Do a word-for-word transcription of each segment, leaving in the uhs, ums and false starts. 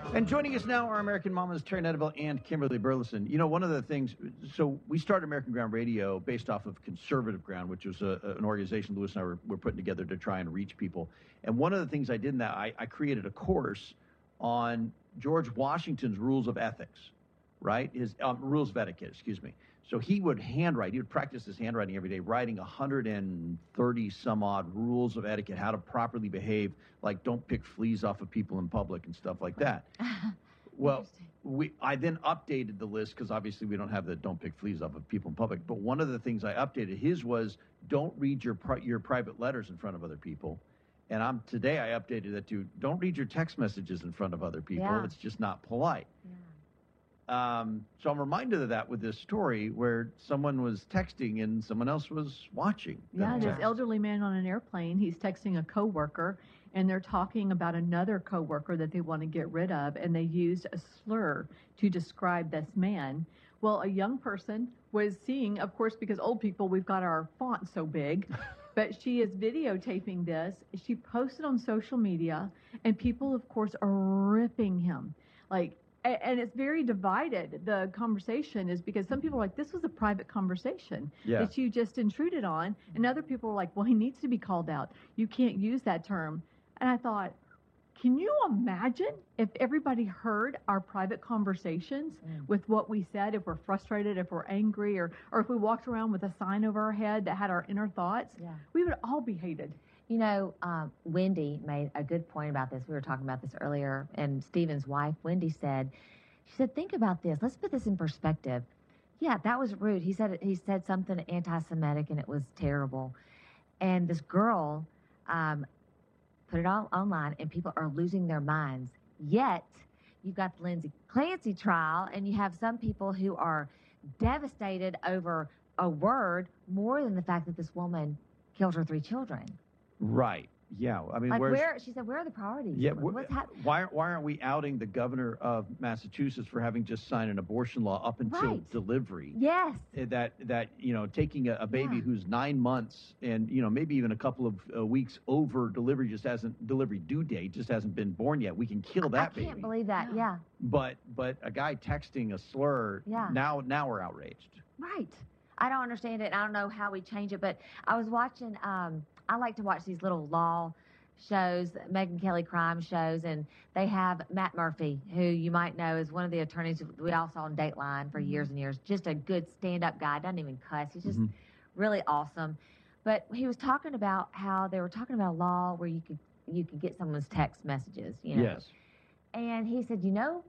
And joining us now are American Mamas Terry Netterville and Kimberly Burleson. You know, one of the things, so we started American Ground Radio based off of Conservative Ground, which was a, an organization Lewis and I were, were putting together to try and reach people. And one of the things I did in that, I, I created a course on George Washington's rules of ethics, right? His um, rules of etiquette, excuse me. So he would handwrite, he would practice his handwriting every day, writing one hundred thirty some odd rules of etiquette, how to properly behave, like don't pick fleas off of people in public and stuff like that. Well, we, I then updated the list because obviously we don't have the don't pick fleas off of people in public. But one of the things I updated, his was don't read your pri your private letters in front of other people. And I'm today I updated it to don't read your text messages in front of other people. Yeah. It's just not polite. Yeah. Um, so I'm reminded of that with this story where someone was texting and someone else was watching. Yeah, them this text. elderly man on an airplane, he's texting a coworker, and they're talking about another coworker that they want to get rid of, and they used a slur to describe this man. Well, a young person was seeing, of course, because old people, we've got our font so big, but she is videotaping this. She posted on social media, and people, of course, are ripping him. Like, and it's very divided. The conversation is because some people are like, this was a private conversation Yeah. that you just intruded on. And other people are like, well, he needs to be called out. You can't use that term. And I thought, can you imagine if everybody heard our private conversations Mm. with what we said, if we're frustrated, if we're angry, or, or if we walked around with a sign over our head that had our inner thoughts, Yeah. we would all be hated. You know, um, Wendy made a good point about this. We were talking about this earlier, and Stephen's wife, Wendy, said, she said, think about this. Let's put this in perspective. Yeah, that was rude. He said he said something anti-Semitic, and it was terrible. And this girl um, put it all online, and people are losing their minds. Yet, you've got the Lindsay Clancy trial, and you have some people who are devastated over a word more than the fact that this woman killed her three children. Right. Yeah. I mean, Like, where's, where, she said, where are the priorities? yeah, What- wh- What's hap- why, why aren't we outing the governor of Massachusetts for having just signed an abortion law up until Right. delivery? Yes. Uh, That, that, you know, taking a, a baby Yeah. who's nine months and, you know, maybe even a couple of uh, weeks over delivery just hasn't, delivery due date just hasn't been born yet. We can kill that I baby. can't believe that. Yeah. But, but a guy texting a slur, Yeah. now, now we're outraged. Right. I don't understand it. I don't know how we change it, but I was watching, um, I like to watch these little law shows, Megyn Kelly crime shows, and they have Matt Murphy, who you might know is one of the attorneys we all saw on Dateline for years and years. Just a good stand-up guy, doesn't even cuss. He's just Mhm. really awesome. But he was talking about how they were talking about a law where you could you could get someone's text messages, you know. Yes. And he said, you know,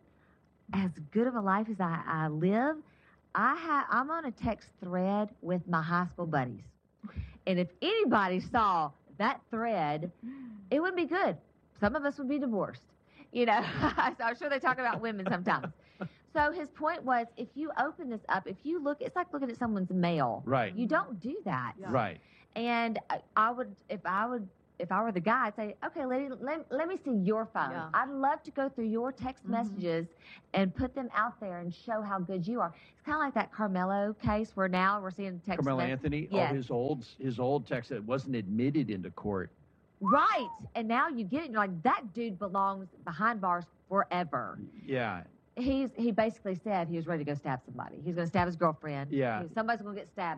as good of a life as I, I live, I ha I'm on a text thread with my high school buddies. And if anybody saw that thread, it would be good. Some of us would be divorced. You know, so I'm sure they talk about women sometimes. So his point was, if you open this up, if you look, it's like looking at someone's mail. Right. You don't do that. Yeah. Right. And I- I would, if I would, if I were the guy, I'd say, okay, lady, let, let me see your phone. Yeah. I'd love to go through your text Mhm. messages and put them out there and show how good you are. It's kind of like that Carmelo case where now we're seeing text Carmelo mess- Anthony, Yes. oh, his old, his old text that wasn't admitted into court. Right. And now you get it. You're like, that dude belongs behind bars forever. Yeah. He's, he basically said he was ready to go stab somebody. He was going to stab his girlfriend. Yeah. He- Somebody's going to get stabbed.